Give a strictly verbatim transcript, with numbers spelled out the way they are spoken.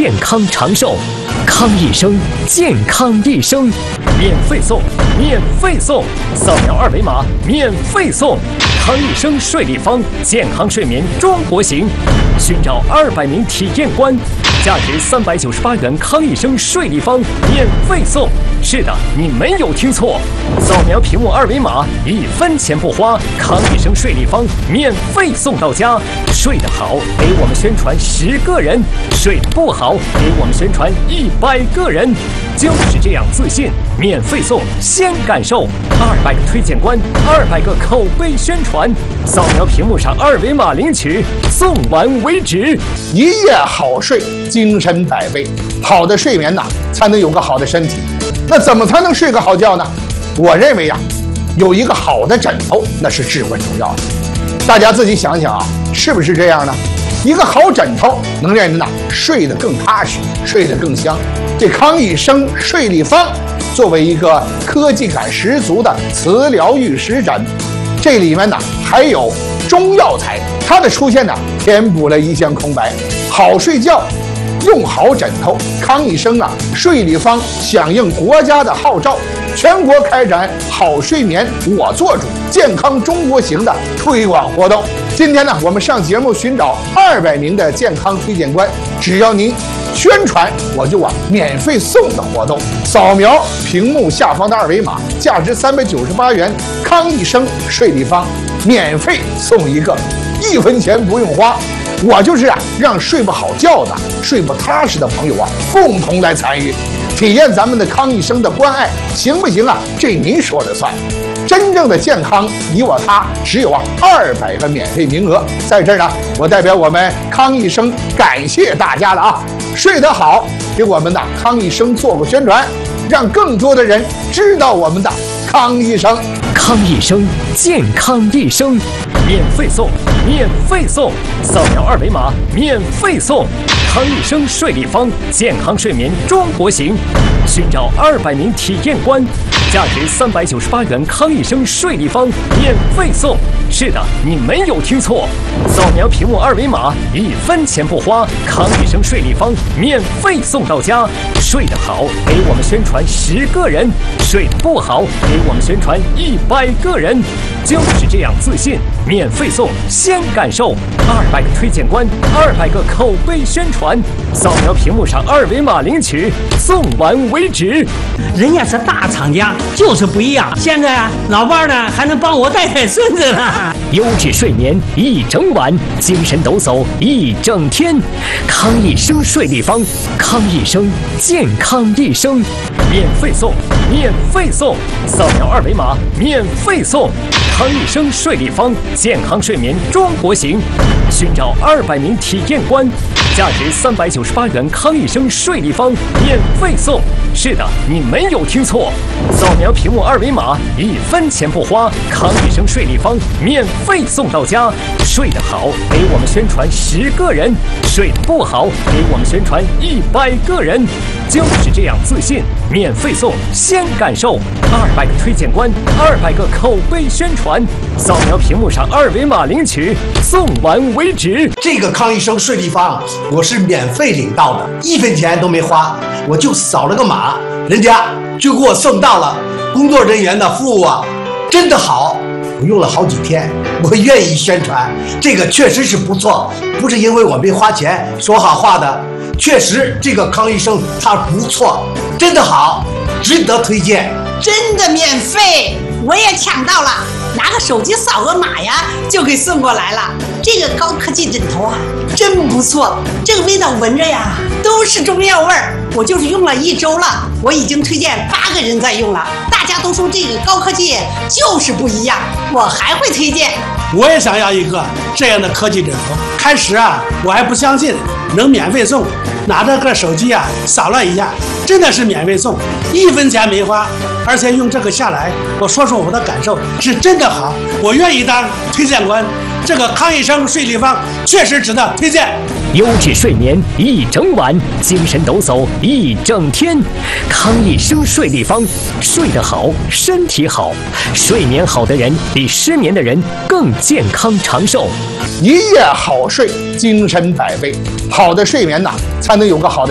健康长寿。康益生，健康一生，免费送，免费送，扫描二维码免费送。康益生睡立方健康睡眠中国行，寻找二百名体验官，价值三百九十八元康益生睡立方免费送。是的，你没有听错，扫描屏幕二维码，一分钱不花，康益生睡立方免费送到家。睡得好，给我们宣传十个人；睡得不好，给我们宣传一百个人。就是这样自信，免费送，先感受。二百个推荐官，二百个口碑宣传，扫描屏幕上二维码领取，送完为止。 一夜好睡，精神百倍。好的睡眠呐，才能有个好的身体。那怎么才能睡个好觉呢？我认为呀、啊，有一个好的枕头那是至关重要的。大家自己想想啊，是不是这样呢？一个好枕头能让人呐睡得更踏实，睡得更香。这康益生睡立方作为一个科技感十足的磁疗玉石枕，这里面呢还有中药材，它的出现呢填补了一项空白。好睡觉用好枕头，康益生啊睡立方响应国家的号召，全国开展好睡眠我做主健康中国行的推广活动。今天呢，我们上节目寻找二百名的健康推荐官，只要您宣传，我就啊免费送的活动。扫描屏幕下方的二维码，价值三百九十八元康益生睡立方，免费送一个，一分钱不用花。我就是啊，让睡不好觉的、睡不踏实的朋友啊，共同来参与，体验咱们的康益生的关爱，行不行啊？这您说了算。真正的健康，你我他，只有啊二百个免费名额。在这儿呢，我代表我们康益生感谢大家了啊！睡得好，给我们的康益生做个宣传，让更多的人知道我们的康益生。 康益生，健康一生，免费送，免费送，扫描二维码免费送。康益生睡立方健康睡眠中国行，寻找二百名体验官，价值三百九十八元康益生睡立方免费送。是的，你没有听错，扫描屏幕二维码，一分钱不花，康益生睡立方免费送到家。睡得好，给我们宣传十个人；睡得不好，给我们宣传一百个人。就是这样自信，免费送，先感受。二百个推荐官，二百个口碑宣传，扫描屏幕上二维码领取，送完为止。 人家是大厂家，就是不一样。现在啊，老伴呢还能帮我带带孙子呢。 优质睡眠一整晚，精神抖擞一整天。康益生睡立方，康益生健康一生，免费送，免费送，扫描二维码免费送。康益生睡立方健康睡眠中国行，寻找二百名体验官，价值三百九十八元康益生睡立方免费送。是的，你没有听错，扫描屏幕二维码，一分钱不花，康益生睡立方免费送到家。睡得好，给我们宣传十个人；睡得不好，给我们宣传一百个人。就是这样自信，免费送，先感受。二百个推荐官，二百个口碑宣传，扫描屏幕上二维码领取，送完为止。 这个康益生睡立方我是免费领到的，一分钱都没花，我就扫了个码，人家就给我送到了。工作人员的服务啊，真的好，我用了好几天，我愿意宣传，这个确实是不错，不是因为我没花钱说好话的，确实这个康益生它不错，真的好，值得推荐。 真的免费，我也抢到了，拿个手机扫个码呀，就给送过来了。这个高科技枕头啊，真不错，这个味道闻着呀，都是中药味儿。我就是用了一周了，我已经推荐八个人在用了，大家都说这个高科技就是不一样，我还会推荐。 我也想要一个这样的科技枕头。开始啊，我还不相信能免费送，拿着个手机啊扫了一下，真的是免费送，一分钱没花，而且用这个下来，我说说我的感受，是真的好，我愿意当推荐官。这个康益生睡立方确实值得推荐。 优质睡眠一整晚，精神抖擞一整天。康益生睡立方，睡得好，身体好。睡眠好的人比失眠的人更健康长寿。 一夜好睡，精神百倍。好的睡眠呐，才能有个好的